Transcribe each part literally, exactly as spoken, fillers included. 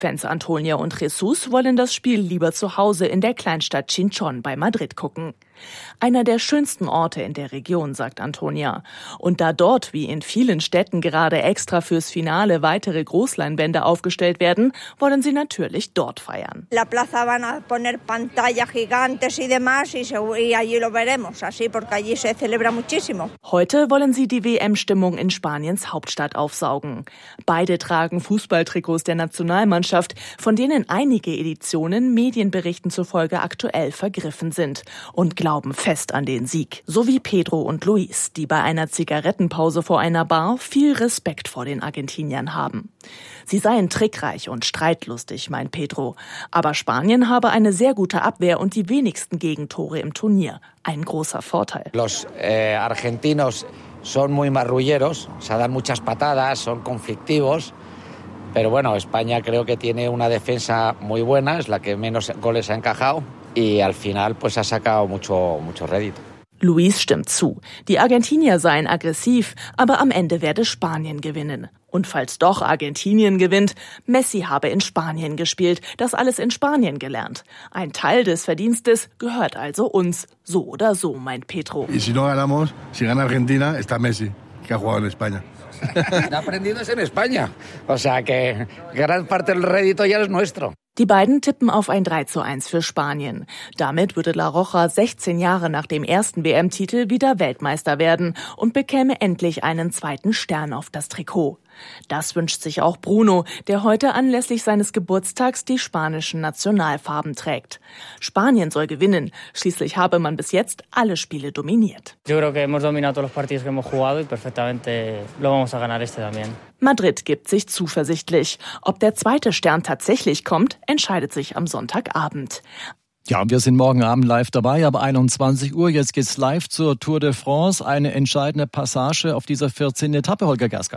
Fans Antonia und Jesus wollen das Spiel lieber zu Hause in der Kleinstadt Chinchón bei Madrid gucken. Einer der schönsten Orte in der Region, sagt Antonia. Und da dort, wie in vielen Städten, gerade extra fürs Finale weitere Großleinwände aufgestellt werden, wollen sie natürlich dort feiern. La plaza van a poner pantallas gigantes y demás y allí lo veremos, así porque allí se celebra muchísimo. Heute wollen sie die W M-Stimmung in Spaniens Hauptstadt aufsaugen. Beide tragen Fußballtrikots der Nationalmannschaft, von denen einige Editionen Medienberichten zufolge aktuell vergriffen sind und glauben fest an den Sieg. So wie Pedro und Luis, die bei einer Zigarettenpause vor einer Bar viel Respekt vor den Argentiniern haben. Sie seien trickreich und streitlustig, meint Pedro. Aber Spanien habe eine sehr gute Abwehr und die wenigsten Gegentore im Turnier. Ein großer Vorteil. Los eh, argentinos son muy marrulleros, o sea, dan muchas patadas, son conflictivos. Pero bueno, España creo que tiene una defensa muy buena, es la que menos goles ha encajado y al final pues ha sacado mucho, mucho rédito. Luis stimmt zu. Die Argentinier seien aggressiv, aber am Ende werde Spanien gewinnen. Und falls doch Argentinien gewinnt, Messi habe in Spanien gespielt, das alles in Spanien gelernt. Ein Teil des Verdienstes gehört also uns, so oder so, meint Pedro. Y si no ganamos, si gana Argentina, está Messi, que ha jugado en España. Ha aprendido en España, o sea que gran parte del rédito ya es nuestro. Die beiden tippen auf ein drei zu eins für Spanien. Damit würde La Roja sechzehn Jahre nach dem ersten W M-Titel wieder Weltmeister werden und bekäme endlich einen zweiten Stern auf das Trikot. Das wünscht sich auch Bruno, der heute anlässlich seines Geburtstags die spanischen Nationalfarben trägt. Spanien soll gewinnen. Schließlich habe man bis jetzt alle Spiele dominiert. Yo creo que hemos dominado todos los partidos que hemos jugado y perfectamente lo vamos a ganar este también. Madrid gibt sich zuversichtlich. Ob der zweite Stern tatsächlich kommt, entscheidet sich am Sonntagabend. Ja, wir sind morgen Abend live dabei, ab einundzwanzig Uhr. Jetzt geht's live zur Tour de France. Eine entscheidende Passage auf dieser vierzehnten Etappe, Holger Gerska.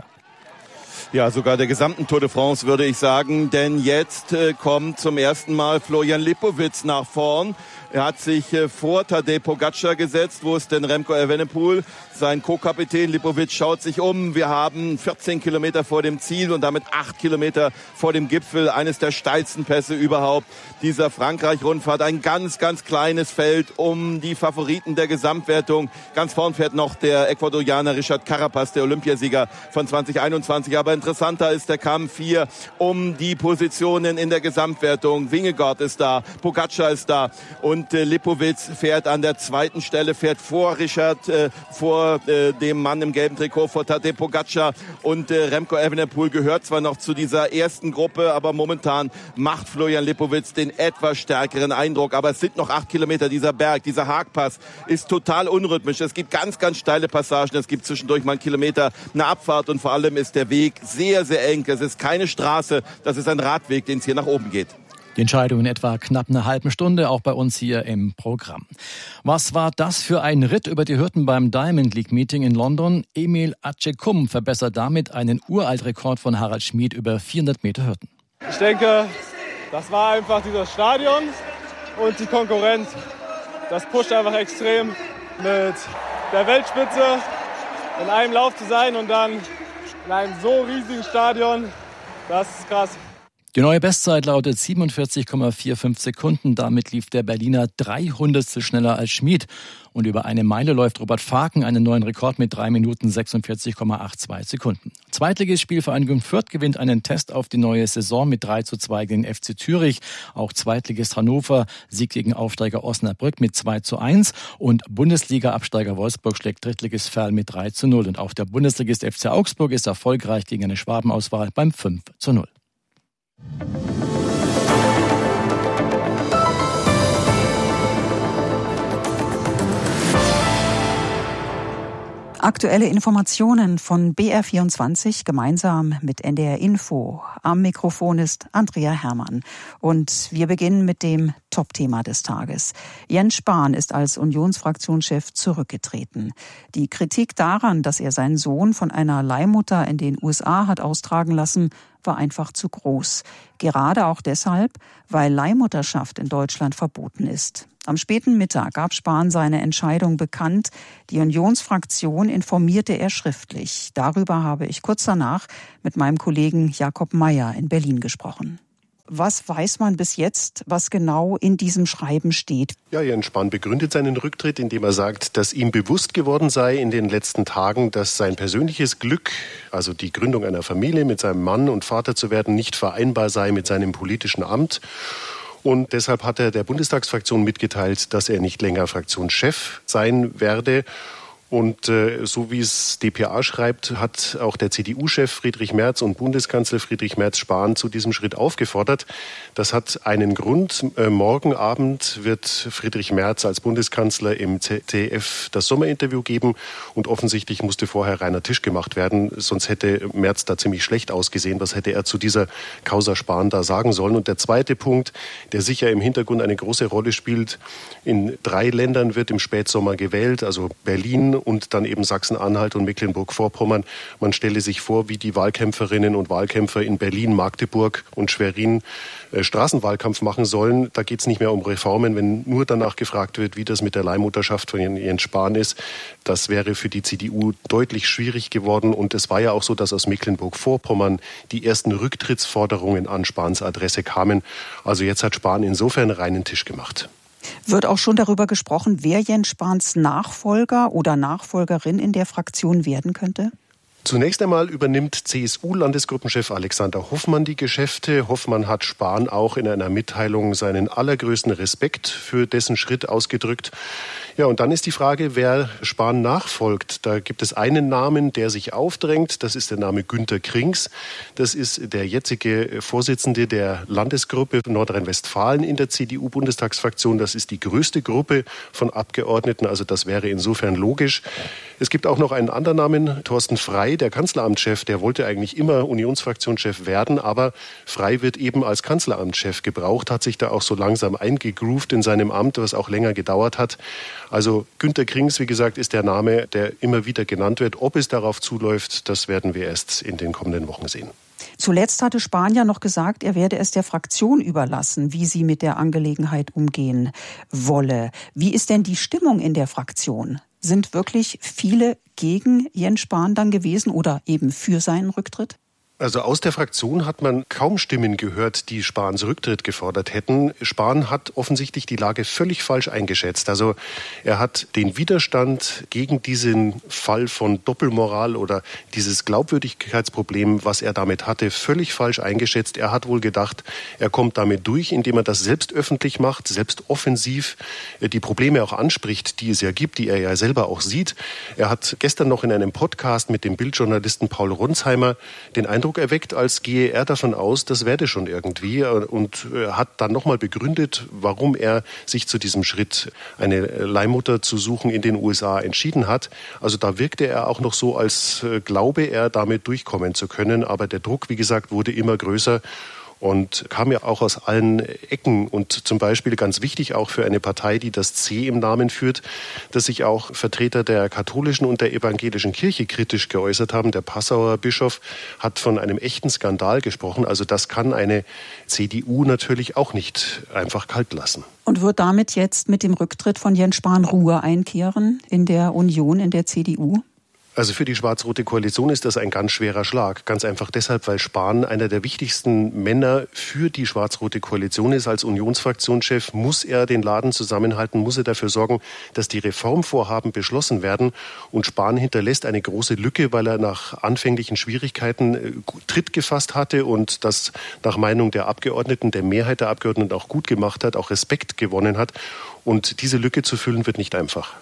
Ja, sogar der gesamten Tour de France, würde ich sagen. Denn jetzt äh, kommt zum ersten Mal Florian Lipowitz nach vorn. Er hat sich äh, vor Tadej Pogačar gesetzt. Wo ist denn Remco Evenepoel? Sein Co-Kapitän Lipowitz schaut sich um. Wir haben vierzehn Kilometer vor dem Ziel und damit acht Kilometer vor dem Gipfel. Eines der steilsten Pässe überhaupt dieser Frankreich-Rundfahrt. Ein ganz, ganz kleines Feld um die Favoriten der Gesamtwertung. Ganz vorn fährt noch der Ecuadorianer Richard Carapaz, der Olympiasieger von zwanzig einundzwanzig. Aber interessanter ist der Kampf hier um die Positionen in der Gesamtwertung. Vingegaard ist da, Pogačar ist da und äh, Lipowitz fährt an der zweiten Stelle, fährt vor Richard, äh, vor äh, dem Mann im gelben Trikot, vor Tadej Pogačar und äh, Remco Evenepoel gehört zwar noch zu dieser ersten Gruppe, aber momentan macht Florian Lipowitz den etwas stärkeren Eindruck. Aber es sind noch acht Kilometer, dieser Berg, dieser Haagpass ist total unrhythmisch. Es gibt ganz, ganz steile Passagen, es gibt zwischendurch mal einen Kilometer eine Abfahrt und vor allem ist der Weg sehr, sehr eng. Es ist keine Straße, das ist ein Radweg, den es hier nach oben geht. Die Entscheidung in etwa knapp eine halbe Stunde, auch bei uns hier im Programm. Was war das für ein Ritt über die Hürden beim Diamond League Meeting in London? Emil Acecum verbessert damit einen Uraltrekord von Harald Schmid über vierhundert Meter Hürden. Ich denke, das war einfach dieses Stadion und die Konkurrenz. Das pusht einfach extrem, mit der Weltspitze in einem Lauf zu sein und dann in einem so riesigen Stadion. Das ist krass. Die neue Bestzeit lautet siebenundvierzig Komma fünfundvierzig Sekunden. Damit lief der Berliner dreihundertstel schneller als Schmid. Und über eine Meile läuft Robert Faken einen neuen Rekord mit drei Minuten sechsundvierzig Komma zweiundachtzig Sekunden. Zweitliges Spielvereinigung Fürth gewinnt einen Test auf die neue Saison mit drei zu zwei gegen F C Zürich. Auch Zweitligist Hannover siegt gegen Aufsteiger Osnabrück mit zwei zu eins. Und Bundesliga-Absteiger Wolfsburg schlägt Drittligist Verl mit drei zu null. Und auch der Bundesligist F C Augsburg ist erfolgreich gegen eine Schwabenauswahl beim fünf zu null. Aktuelle Informationen von B R vierundzwanzig gemeinsam mit N D R Info. Am Mikrofon ist Andrea Herrmann. Und wir beginnen mit dem Top-Thema des Tages. Jens Spahn ist als Unionsfraktionschef zurückgetreten. Die Kritik daran, dass er seinen Sohn von einer Leihmutter in den U S A hat austragen lassen, war einfach zu groß. Gerade auch deshalb, weil Leihmutterschaft in Deutschland verboten ist. Am späten Mittag gab Spahn seine Entscheidung bekannt. Die Unionsfraktion informierte er schriftlich. Darüber habe ich kurz danach mit meinem Kollegen Jakob Mayer in Berlin gesprochen. Was weiß man bis jetzt, was genau in diesem Schreiben steht? Ja, Jens Spahn begründet seinen Rücktritt, indem er sagt, dass ihm bewusst geworden sei in den letzten Tagen, dass sein persönliches Glück, also die Gründung einer Familie mit seinem Mann und Vater zu werden, nicht vereinbar sei mit seinem politischen Amt. Und deshalb hat er der Bundestagsfraktion mitgeteilt, dass er nicht länger Fraktionschef sein werde. Und äh, so wie es d p a schreibt, hat auch der C D U-Chef Friedrich Merz und Bundeskanzler Friedrich Merz Spahn zu diesem Schritt aufgefordert. Das hat einen Grund. Äh, morgen Abend wird Friedrich Merz als Bundeskanzler im Z D F das Sommerinterview geben. Und offensichtlich musste vorher reiner Tisch gemacht werden. Sonst hätte Merz da ziemlich schlecht ausgesehen. Was hätte er zu dieser Causa Spahn da sagen sollen? Und der zweite Punkt, der sicher im Hintergrund eine große Rolle spielt. In drei Ländern wird im Spätsommer gewählt, also Berlin und dann eben Sachsen-Anhalt und Mecklenburg-Vorpommern. Man stelle sich vor, wie die Wahlkämpferinnen und Wahlkämpfer in Berlin, Magdeburg und Schwerin äh, Straßenwahlkampf machen sollen. Da geht es nicht mehr um Reformen, wenn nur danach gefragt wird, wie das mit der Leihmutterschaft von Jens Spahn ist. Das wäre für die C D U deutlich schwierig geworden. Und es war ja auch so, dass aus Mecklenburg-Vorpommern die ersten Rücktrittsforderungen an Spahns Adresse kamen. Also jetzt hat Spahn insofern reinen Tisch gemacht. Wird auch schon darüber gesprochen, wer Jens Spahns Nachfolger oder Nachfolgerin in der Fraktion werden könnte? Zunächst einmal übernimmt C S U-Landesgruppenchef Alexander Hoffmann die Geschäfte. Hoffmann hat Spahn auch in einer Mitteilung seinen allergrößten Respekt für dessen Schritt ausgedrückt. Ja, und dann ist die Frage, wer Spahn nachfolgt. Da gibt es einen Namen, der sich aufdrängt. Das ist der Name Günter Krings. Das ist der jetzige Vorsitzende der Landesgruppe Nordrhein-Westfalen in der C D U-Bundestagsfraktion. Das ist die größte Gruppe von Abgeordneten. Also das wäre insofern logisch. Es gibt auch noch einen anderen Namen, Thorsten Frey, der Kanzleramtschef. Der wollte eigentlich immer Unionsfraktionschef werden, aber Frey wird eben als Kanzleramtschef gebraucht, hat sich da auch so langsam eingegroovt in seinem Amt, was auch länger gedauert hat. Also Günter Krings, wie gesagt, ist der Name, der immer wieder genannt wird. Ob es darauf zuläuft, das werden wir erst in den kommenden Wochen sehen. Zuletzt hatte Spahn ja noch gesagt, er werde es der Fraktion überlassen, wie sie mit der Angelegenheit umgehen wolle. Wie ist denn die Stimmung in der Fraktion? Sind wirklich viele gegen Jens Spahn dann gewesen oder eben für seinen Rücktritt? Also aus der Fraktion hat man kaum Stimmen gehört, die Spahns Rücktritt gefordert hätten. Spahn hat offensichtlich die Lage völlig falsch eingeschätzt. Also er hat den Widerstand gegen diesen Fall von Doppelmoral oder dieses Glaubwürdigkeitsproblem, was er damit hatte, völlig falsch eingeschätzt. Er hat wohl gedacht, er kommt damit durch, indem er das selbst öffentlich macht, selbst offensiv die Probleme auch anspricht, die es ja gibt, die er ja selber auch sieht. Er hat gestern noch in einem Podcast mit dem Bildjournalisten Paul Ronsheimer den Eindruck erweckt, als gehe er davon aus, das werde schon irgendwie, und hat dann nochmal begründet, warum er sich zu diesem Schritt, eine Leihmutter zu suchen, in den U S A entschieden hat. Also da wirkte er auch noch so, als glaube er, damit durchkommen zu können. Aber der Druck, wie gesagt, wurde immer größer. Und kam ja auch aus allen Ecken und zum Beispiel ganz wichtig auch für eine Partei, die das C im Namen führt, dass sich auch Vertreter der katholischen und der evangelischen Kirche kritisch geäußert haben. Der Passauer Bischof hat von einem echten Skandal gesprochen. Also das kann eine C D U natürlich auch nicht einfach kalt lassen. Und wird damit jetzt mit dem Rücktritt von Jens Spahn Ruhe einkehren in der Union, in der C D U? Also für die schwarz-rote Koalition ist das ein ganz schwerer Schlag. Ganz einfach deshalb, weil Spahn einer der wichtigsten Männer für die schwarz-rote Koalition ist. Als Unionsfraktionschef muss er den Laden zusammenhalten, muss er dafür sorgen, dass die Reformvorhaben beschlossen werden. Und Spahn hinterlässt eine große Lücke, weil er nach anfänglichen Schwierigkeiten Tritt gefasst hatte und das nach Meinung der Abgeordneten, der Mehrheit der Abgeordneten auch gut gemacht hat, auch Respekt gewonnen hat. Und diese Lücke zu füllen wird nicht einfach.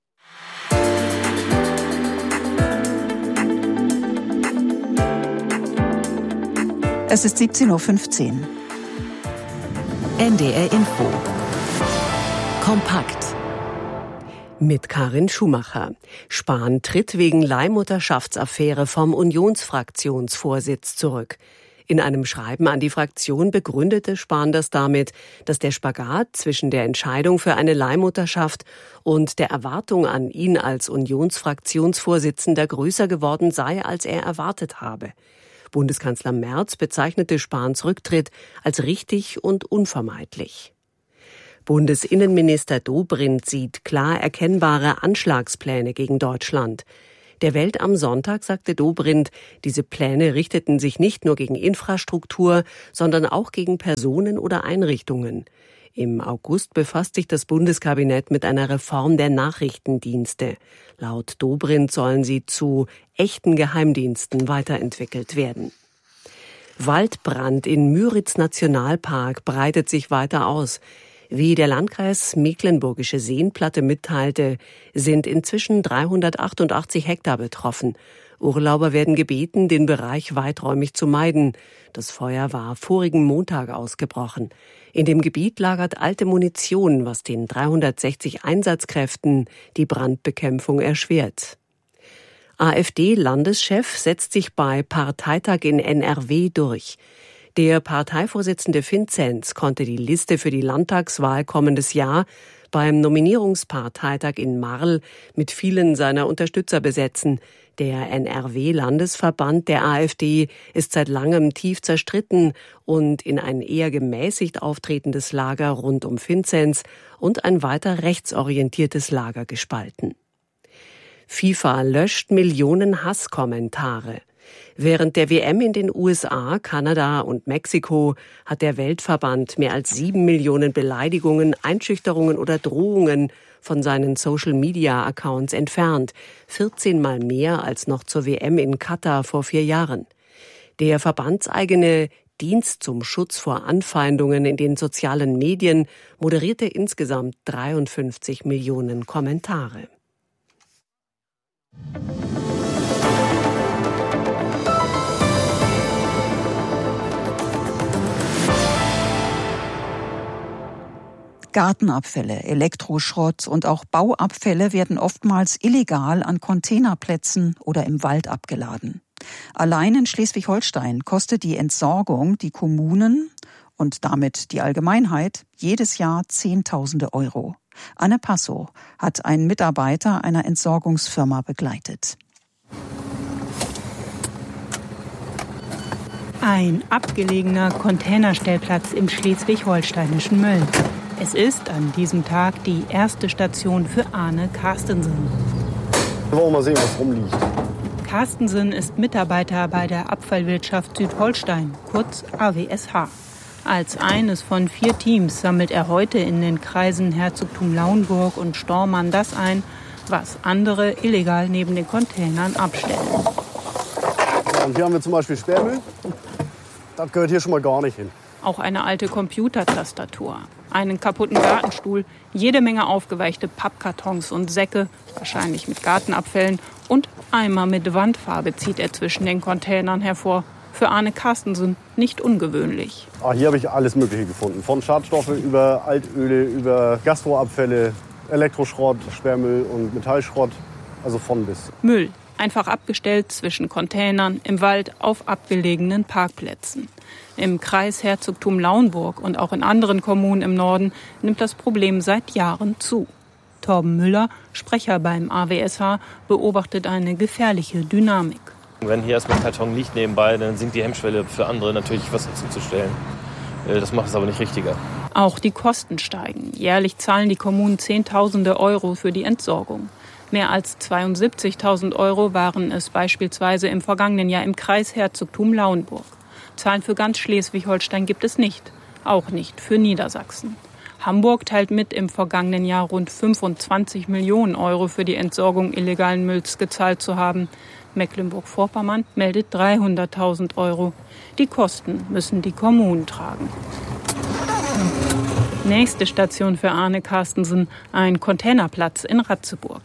Es ist siebzehn Uhr fünfzehn. N D R Info. Kompakt. Mit Karin Schumacher. Spahn tritt wegen Leihmutterschaftsaffäre vom Unionsfraktionsvorsitz zurück. In einem Schreiben an die Fraktion begründete Spahn das damit, dass der Spagat zwischen der Entscheidung für eine Leihmutterschaft und der Erwartung an ihn als Unionsfraktionsvorsitzender größer geworden sei, als er erwartet habe. Bundeskanzler Merz bezeichnete Spahns Rücktritt als richtig und unvermeidlich. Bundesinnenminister Dobrindt sieht klar erkennbare Anschlagspläne gegen Deutschland. Der Welt am Sonntag sagte Dobrindt, diese Pläne richteten sich nicht nur gegen Infrastruktur, sondern auch gegen Personen oder Einrichtungen. Im August befasst sich das Bundeskabinett mit einer Reform der Nachrichtendienste. Laut Dobrindt sollen sie zu echten Geheimdiensten weiterentwickelt werden. Waldbrand in Müritz-Nationalpark breitet sich weiter aus. Wie der Landkreis Mecklenburgische Seenplatte mitteilte, sind inzwischen dreihundertachtundachtzig Hektar betroffen. Urlauber werden gebeten, den Bereich weiträumig zu meiden. Das Feuer war vorigen Montag ausgebrochen. In dem Gebiet lagert alte Munition, was den dreihundertsechzig Einsatzkräften die Brandbekämpfung erschwert. AfD-Landeschef setzt sich bei Parteitag in N R W durch. Der Parteivorsitzende Vinzenz konnte die Liste für die Landtagswahl kommendes Jahr beim Nominierungsparteitag in Marl mit vielen seiner Unterstützer besetzen. Der N R W-Landesverband der AfD ist seit langem tief zerstritten und in ein eher gemäßigt auftretendes Lager rund um Vinzenz und ein weiter rechtsorientiertes Lager gespalten. FIFA löscht Millionen Hasskommentare. Während der W M in den U S A, Kanada und Mexiko hat der Weltverband mehr als sieben Millionen Beleidigungen, Einschüchterungen oder Drohungen von seinen Social-Media-Accounts entfernt. vierzehn Mal mehr als noch zur W M in Katar vor vier Jahren. Der verbandseigene Dienst zum Schutz vor Anfeindungen in den sozialen Medien moderierte insgesamt dreiundfünfzig Millionen Kommentare. Gartenabfälle, Elektroschrott und auch Bauabfälle werden oftmals illegal an Containerplätzen oder im Wald abgeladen. Allein in Schleswig-Holstein kostet die Entsorgung die Kommunen und damit die Allgemeinheit jedes Jahr Zehntausende Euro. Anne Passow hat einen Mitarbeiter einer Entsorgungsfirma begleitet. Ein abgelegener Containerstellplatz im schleswig-holsteinischen Mölln. Es ist an diesem Tag die erste Station für Arne Carstensen. Wir wollen mal sehen, was rumliegt. Carstensen ist Mitarbeiter bei der Abfallwirtschaft Südholstein, kurz A W S H. Als eines von vier Teams sammelt er heute in den Kreisen Herzogtum Lauenburg und Stormarn das ein, was andere illegal neben den Containern abstellen. Und hier haben wir zum Beispiel Sperrmüll. Das gehört hier schon mal gar nicht hin. Auch eine alte Computertastatur, einen kaputten Gartenstuhl, jede Menge aufgeweichte Pappkartons und Säcke, wahrscheinlich mit Gartenabfällen, und Eimer mit Wandfarbe zieht er zwischen den Containern hervor. Für Arne Carstensen nicht ungewöhnlich. Ah, hier habe ich alles Mögliche gefunden. Von Schadstoffe über Altöle, über Gastroabfälle, Elektroschrott, Sperrmüll und Metallschrott. Also von bis. Müll, einfach abgestellt zwischen Containern, im Wald, auf abgelegenen Parkplätzen. Im Kreis Herzogtum Lauenburg und auch in anderen Kommunen im Norden nimmt das Problem seit Jahren zu. Torben Müller, Sprecher beim A W S H, beobachtet eine gefährliche Dynamik. Wenn hier erstmal Karton liegt nebenbei, dann sinkt die Hemmschwelle für andere natürlich, was dazu zu stellen. Das macht es aber nicht richtiger. Auch die Kosten steigen. Jährlich zahlen die Kommunen Zehntausende Euro für die Entsorgung. Mehr als zweiundsiebzigtausend Euro waren es beispielsweise im vergangenen Jahr im Kreis Herzogtum Lauenburg. Zahlen für ganz Schleswig-Holstein gibt es nicht, auch nicht für Niedersachsen. Hamburg teilt mit, im vergangenen Jahr rund fünfundzwanzig Millionen Euro für die Entsorgung illegalen Mülls gezahlt zu haben. Mecklenburg-Vorpommern meldet dreihunderttausend Euro. Die Kosten müssen die Kommunen tragen. Nächste Station für Arne Carstensen, ein Containerplatz in Ratzeburg.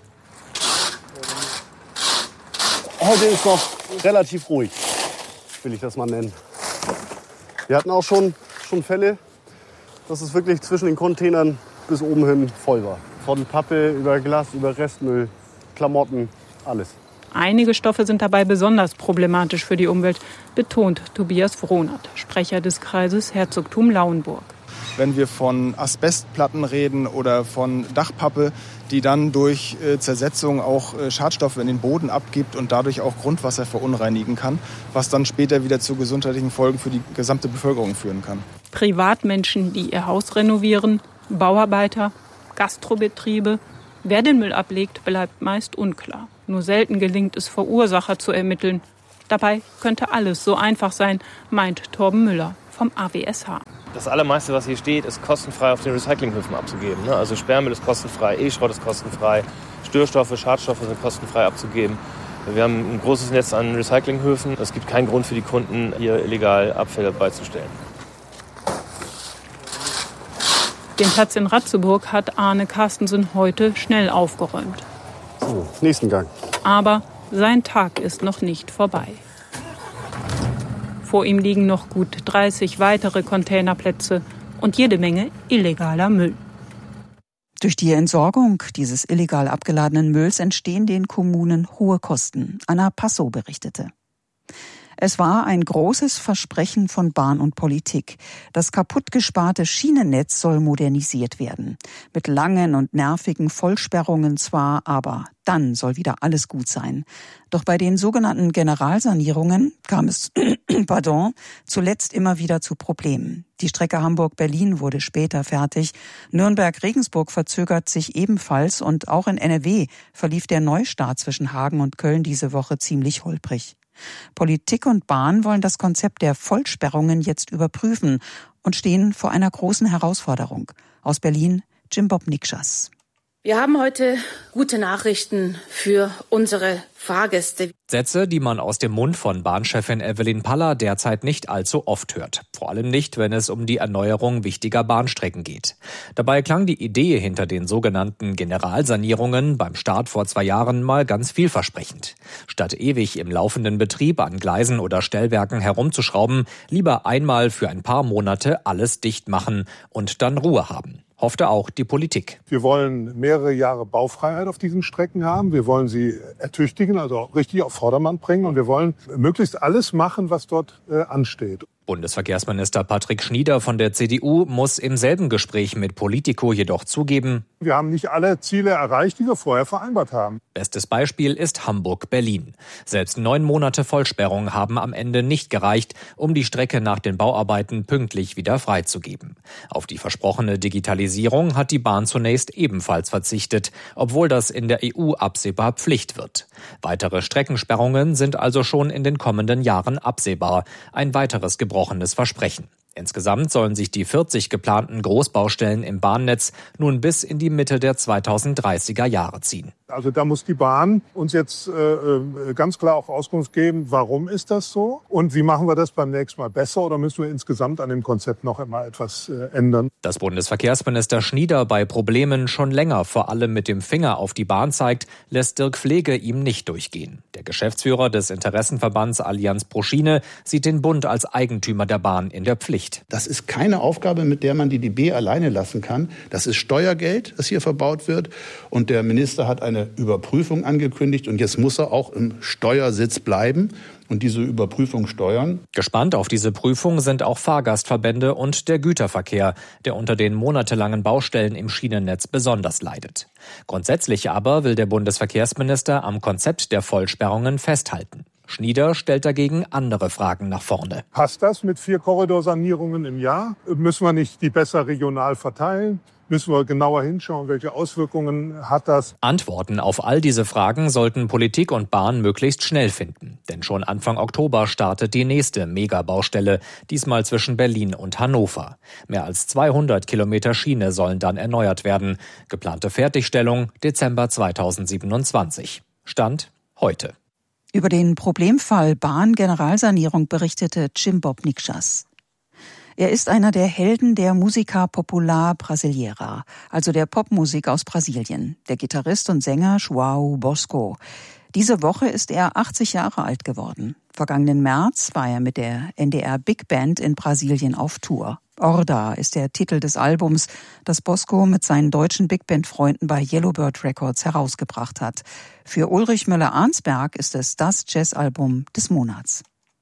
Heute ist noch relativ ruhig, will ich das mal nennen. Wir hatten auch schon, schon Fälle, dass es wirklich zwischen den Containern bis oben hin voll war. Von Pappe über Glas, über Restmüll, Klamotten, alles. Einige Stoffe sind dabei besonders problematisch für die Umwelt, betont Tobias Frohnert, Sprecher des Kreises Herzogtum Lauenburg. Wenn wir von Asbestplatten reden oder von Dachpappe, die dann durch äh, Zersetzung auch äh, Schadstoffe in den Boden abgibt und dadurch auch Grundwasser verunreinigen kann, was dann später wieder zu gesundheitlichen Folgen für die gesamte Bevölkerung führen kann. Privatmenschen, die ihr Haus renovieren, Bauarbeiter, Gastrobetriebe. Wer den Müll ablegt, bleibt meist unklar. Nur selten gelingt es, Verursacher zu ermitteln. Dabei könnte alles so einfach sein, meint Torben Müller vom A W S H. Das Allermeiste, was hier steht, ist kostenfrei auf den Recyclinghöfen abzugeben. Also Sperrmüll ist kostenfrei, E-Schrott ist kostenfrei, Störstoffe, Schadstoffe sind kostenfrei abzugeben. Wir haben ein großes Netz an Recyclinghöfen. Es gibt keinen Grund für die Kunden, hier illegal Abfälle beizustellen. Den Platz in Ratzeburg hat Arne Carstensen heute schnell aufgeräumt. So, nächsten Gang. Aber sein Tag ist noch nicht vorbei. Vor ihm liegen noch gut dreißig weitere Containerplätze und jede Menge illegaler Müll. Durch die Entsorgung dieses illegal abgeladenen Mülls entstehen den Kommunen hohe Kosten. Anna Passo berichtete. Es war ein großes Versprechen von Bahn und Politik. Das kaputtgesparte Schienennetz soll modernisiert werden. Mit langen und nervigen Vollsperrungen zwar, aber dann soll wieder alles gut sein. Doch bei den sogenannten Generalsanierungen kam es pardon, zuletzt immer wieder zu Problemen. Die Strecke Hamburg-Berlin wurde später fertig. Nürnberg-Regensburg verzögert sich ebenfalls und auch in N R W verlief der Neustart zwischen Hagen und Köln diese Woche ziemlich holprig. Politik und Bahn wollen das Konzept der Vollsperrungen jetzt überprüfen und stehen vor einer großen Herausforderung. Aus Berlin, Jim Bob Nikschas. Wir haben heute gute Nachrichten für unsere Fahrgäste. Sätze, die man aus dem Mund von Bahnchefin Evelyn Paller derzeit nicht allzu oft hört. Vor allem nicht, wenn es um die Erneuerung wichtiger Bahnstrecken geht. Dabei klang die Idee hinter den sogenannten Generalsanierungen beim Start vor zwei Jahren mal ganz vielversprechend. Statt ewig im laufenden Betrieb an Gleisen oder Stellwerken herumzuschrauben, lieber einmal für ein paar Monate alles dicht machen und dann Ruhe haben. Hoffte auch die Politik. Wir wollen mehrere Jahre Baufreiheit auf diesen Strecken haben. Wir wollen sie ertüchtigen, also auch richtig auf Vordermann bringen. Und wir wollen möglichst alles machen, was dort äh, ansteht. Bundesverkehrsminister Patrick Schnieder von der C D U muss im selben Gespräch mit Politico jedoch zugeben: Wir haben nicht alle Ziele erreicht, die wir vorher vereinbart haben. Bestes Beispiel ist Hamburg-Berlin. Selbst neun Monate Vollsperrung haben am Ende nicht gereicht, um die Strecke nach den Bauarbeiten pünktlich wieder freizugeben. Auf die versprochene Digitalisierung hat die Bahn zunächst ebenfalls verzichtet, obwohl das in der E U absehbar Pflicht wird. Weitere Streckensperrungen sind also schon in den kommenden Jahren absehbar. Ein weiteres gebrochenes Versprechen. Insgesamt sollen sich die vierzig geplanten Großbaustellen im Bahnnetz nun bis in die Mitte der zweitausenddreißiger Jahre ziehen. Also da muss die Bahn uns jetzt äh, ganz klar auch Auskunft geben, warum ist das so und wie machen wir das beim nächsten Mal besser oder müssen wir insgesamt an dem Konzept noch einmal etwas äh, ändern. Dass Bundesverkehrsminister Schnieder bei Problemen schon länger vor allem mit dem Finger auf die Bahn zeigt, lässt Dirk Pflege ihm nicht durchgehen. Der Geschäftsführer des Interessenverbands Allianz pro Schiene sieht den Bund als Eigentümer der Bahn in der Pflicht. Das ist keine Aufgabe, mit der man die D B alleine lassen kann. Das ist Steuergeld, das hier verbaut wird. Und der Minister hat eine Überprüfung angekündigt. Und jetzt muss er auch im Steuersitz bleiben und diese Überprüfung steuern. Gespannt auf diese Prüfung sind auch Fahrgastverbände und der Güterverkehr, der unter den monatelangen Baustellen im Schienennetz besonders leidet. Grundsätzlich aber will der Bundesverkehrsminister am Konzept der Vollsperrungen festhalten. Schnieder stellt dagegen andere Fragen nach vorne. Passt das mit vier Korridorsanierungen im Jahr? Müssen wir nicht die besser regional verteilen? Müssen wir genauer hinschauen, welche Auswirkungen hat das? Antworten auf all diese Fragen sollten Politik und Bahn möglichst schnell finden. Denn schon Anfang Oktober startet die nächste Megabaustelle, diesmal zwischen Berlin und Hannover. Mehr als zweihundert Kilometer Schiene sollen dann erneuert werden. Geplante Fertigstellung Dezember zweitausendsiebenundzwanzig. Stand heute. Über den Problemfall Bahn-Generalsanierung berichtete Jim Bob Nikschas. Er ist einer der Helden der Música Popular Brasileira, also der Popmusik aus Brasilien, der Gitarrist und Sänger João Bosco. Diese Woche ist er achtzig Jahre alt geworden. Vergangenen März war er mit der N D R Big Band in Brasilien auf Tour. Orda ist der Titel des Albums, das Bosco mit seinen deutschen Big Band-Freunden bei Yellowbird Records herausgebracht hat. Für Ulrich Müller-Arnsberg ist es das Jazzalbum des Monats.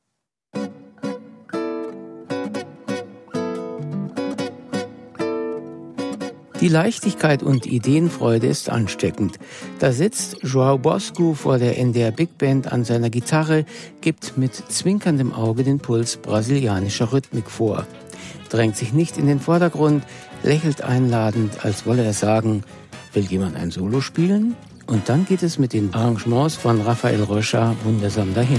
Die Leichtigkeit und Ideenfreude ist ansteckend. Da sitzt João Bosco vor der N D R Big Band an seiner Gitarre, gibt mit zwinkerndem Auge den Puls brasilianischer Rhythmik vor. Drängt sich nicht in den Vordergrund, lächelt einladend, als wolle er sagen, will jemand ein Solo spielen? Und dann geht es mit den Arrangements von Rafael Rocha wundersam dahin.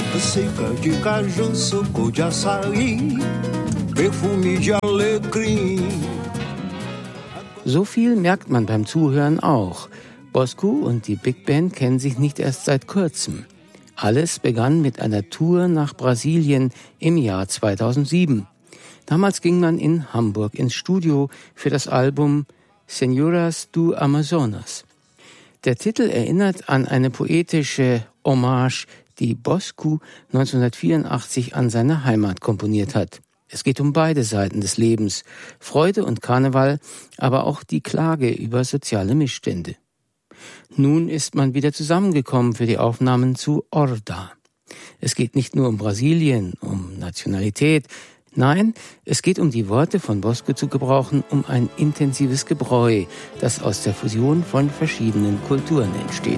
So viel merkt man beim Zuhören auch. Bosco und die Big Band kennen sich nicht erst seit kurzem. Alles begann mit einer Tour nach Brasilien im Jahr zweitausendsieben. Damals ging man in Hamburg ins Studio für das Album Senhoras do Amazonas. Der Titel erinnert an eine poetische Hommage, die Bosco neunzehnhundertvierundachtzig an seine Heimat komponiert hat. Es geht um beide Seiten des Lebens, Freude und Karneval, aber auch die Klage über soziale Missstände. Nun ist man wieder zusammengekommen für die Aufnahmen zu Orda. Es geht nicht nur um Brasilien, um Nationalität. Nein, es geht um die Worte von Bosco zu gebrauchen, um ein intensives Gebräu, das aus der Fusion von verschiedenen Kulturen entsteht.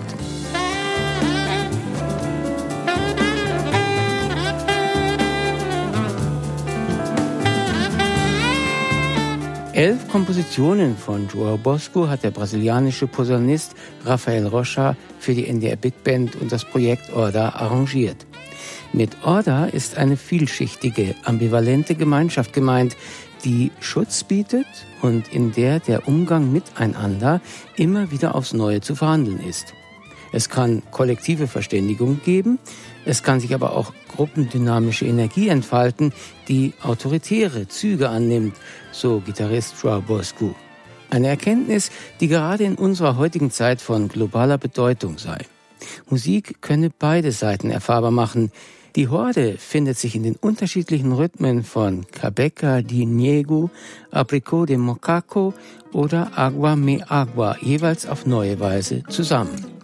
Elf Kompositionen von João Bosco hat der brasilianische Posaunist Rafael Rocha für die N D R Big Band und das Projekt Orda arrangiert. Mit Orda ist eine vielschichtige, ambivalente Gemeinschaft gemeint, die Schutz bietet und in der der Umgang miteinander immer wieder aufs Neue zu verhandeln ist. Es kann kollektive Verständigung geben, es kann sich aber auch gruppendynamische Energie entfalten, die autoritäre Züge annimmt, so Gitarrist João Bosco. Eine Erkenntnis, die gerade in unserer heutigen Zeit von globaler Bedeutung sei. Musik könne beide Seiten erfahrbar machen. Die Horde findet sich in den unterschiedlichen Rhythmen von Cabeca de Niego, Apricot de Mocaco oder Agua me Agua jeweils auf neue Weise zusammen.